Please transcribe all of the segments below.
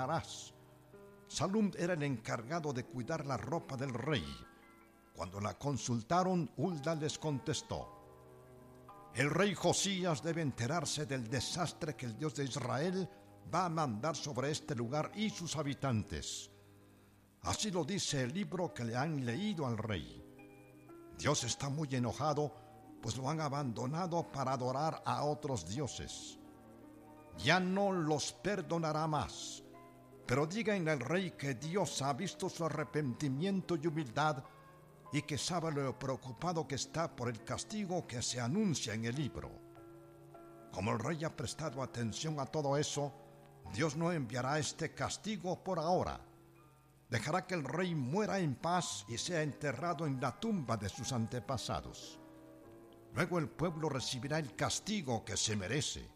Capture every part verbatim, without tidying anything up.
enterrarás. Salum era el encargado de cuidar la ropa del rey. Cuando la consultaron, Hulda les contestó: el rey Josías debe enterarse del desastre que el Dios de Israel va a mandar sobre este lugar y sus habitantes. Así lo dice el libro que le han leído al rey. Dios está muy enojado, pues lo han abandonado para adorar a otros dioses. Ya no los perdonará más, pero díganle al rey que Dios ha visto su arrepentimiento y humildad y que sabe lo preocupado que está por el castigo que se anuncia en el libro. Como el rey ha prestado atención a todo eso, Dios no enviará este castigo por ahora. Dejará que el rey muera en paz y sea enterrado en la tumba de sus antepasados. Luego el pueblo recibirá el castigo que se merece.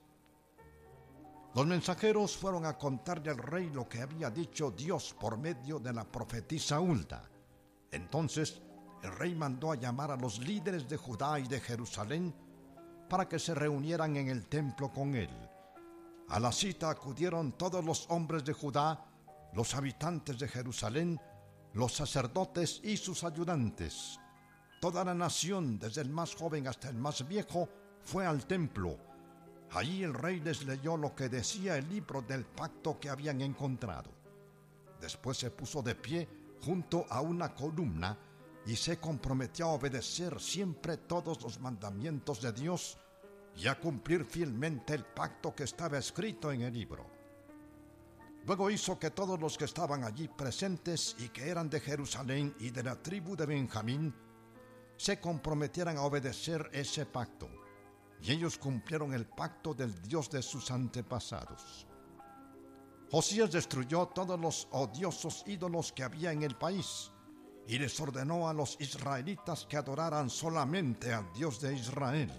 Los mensajeros fueron a contarle al rey lo que había dicho Dios por medio de la profetisa Hulda. Entonces el rey mandó a llamar a los líderes de Judá y de Jerusalén para que se reunieran en el templo con él. A la cita acudieron todos los hombres de Judá, los habitantes de Jerusalén, los sacerdotes y sus ayudantes. Toda la nación, desde el más joven hasta el más viejo, fue al templo. Allí el rey les leyó lo que decía el libro del pacto que habían encontrado. Después se puso de pie junto a una columna y se comprometió a obedecer siempre todos los mandamientos de Dios y a cumplir fielmente el pacto que estaba escrito en el libro. Luego hizo que todos los que estaban allí presentes y que eran de Jerusalén y de la tribu de Benjamín se comprometieran a obedecer ese pacto, y ellos cumplieron el pacto del Dios de sus antepasados. Josías destruyó todos los odiosos ídolos que había en el país y les ordenó a los israelitas que adoraran solamente al Dios de Israel.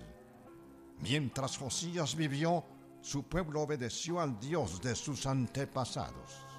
Mientras Josías vivió, su pueblo obedeció al Dios de sus antepasados.